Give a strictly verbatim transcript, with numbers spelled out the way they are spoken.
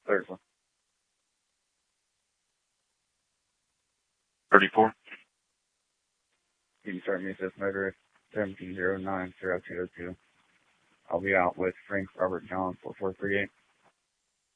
Third one. thirty-four. You can start me as motorist seventeen zero nine zero two zero two. I'll be out with Frank Robert John four four three eight.